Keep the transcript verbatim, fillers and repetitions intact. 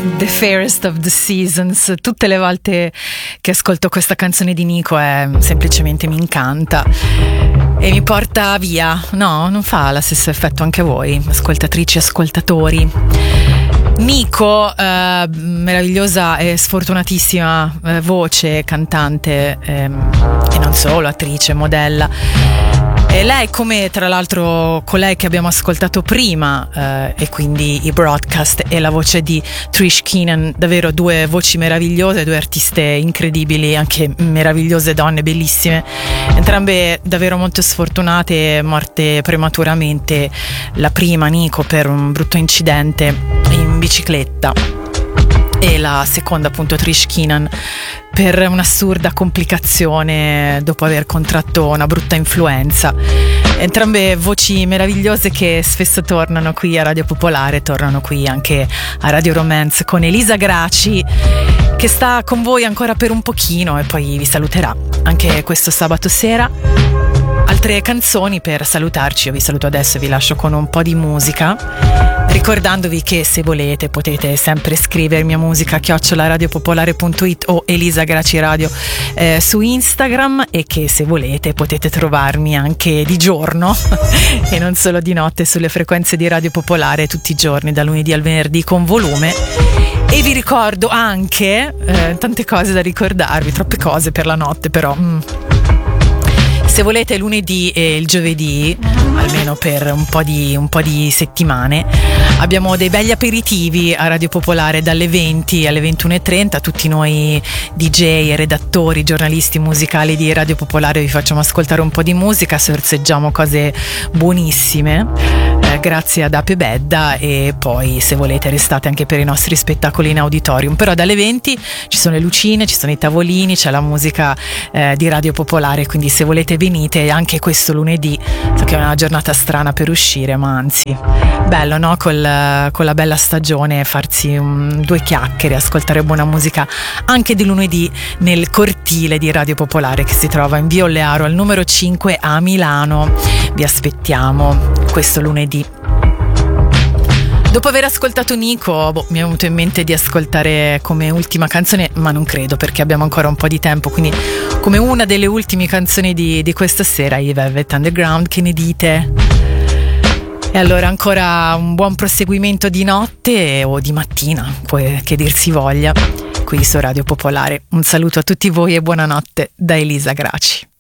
The Fairest of the Seasons. Tutte le volte che ascolto questa canzone di Nico è semplicemente mi incanta e mi porta via. No, non fa lo stesso effetto anche a voi, ascoltatrici, ascoltatori. Nico, eh, meravigliosa e sfortunatissima eh, voce, cantante ehm, e non solo, attrice, modella. E lei, come tra l'altro colei che abbiamo ascoltato prima, eh, e quindi i Broadcast e la voce di Trish Keenan, davvero due voci meravigliose, due artiste incredibili, anche meravigliose donne, bellissime, entrambe davvero molto sfortunate, morte prematuramente. La prima, Nico, per un brutto incidente in bicicletta, e la seconda, appunto, Trish Keenan, per un'assurda complicazione dopo aver contratto una brutta influenza. Entrambe voci meravigliose che spesso tornano qui a Radio Popolare, tornano qui anche a Radio Romance con Elisa Graci, che sta con voi ancora per un pochino e poi vi saluterà anche questo sabato sera. Altre canzoni per salutarci. Io vi saluto adesso e vi lascio con un po' di musica, ricordandovi che se volete potete sempre scrivermi a musica chiocciola radiopopolare punto it o Elisa Graci Radio eh, su Instagram, e che se volete potete trovarmi anche di giorno e non solo di notte sulle frequenze di Radio Popolare tutti i giorni dal lunedì al venerdì con volume. E vi ricordo anche eh, tante cose da ricordarvi, troppe cose per la notte però. Mm. Se volete lunedì e il giovedì, almeno per un po' di, un po' di settimane, abbiamo dei begli aperitivi a Radio Popolare dalle venti alle ventuno e trenta. Tutti noi D J, redattori, giornalisti musicali di Radio Popolare vi facciamo ascoltare un po' di musica, sorseggiamo cose buonissime, eh, grazie ad Ape Bedda, e poi se volete restate anche per i nostri spettacoli in auditorium. Però dalle venti ci sono le lucine, ci sono i tavolini, c'è la musica eh, di Radio Popolare, quindi se volete venite anche questo lunedì. So che è una giornata strana per uscire, ma anzi bello, no? Col, con la bella stagione farsi um, due chiacchiere, ascoltare buona musica anche di lunedì nel cortile di Radio Popolare, che si trova in via Ollearo al numero cinque a Milano. Vi aspettiamo questo lunedì. Dopo aver ascoltato Nico, boh, mi è venuto in mente di ascoltare come ultima canzone, ma non credo perché abbiamo ancora un po' di tempo, quindi come una delle ultime canzoni di, di questa sera, i Velvet Underground. Che ne dite? E allora ancora un buon proseguimento di notte o di mattina, che dir si voglia, qui su Radio Popolare. Un saluto a tutti voi e buonanotte da Elisa Graci.